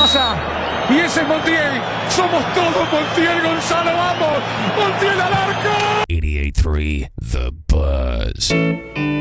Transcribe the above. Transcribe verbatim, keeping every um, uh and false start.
cosa. Y ese es Montiel. Somos todos Montiel, Gonzalo. Vamos. Montiel al arco. eighty-eight point three The Buzz.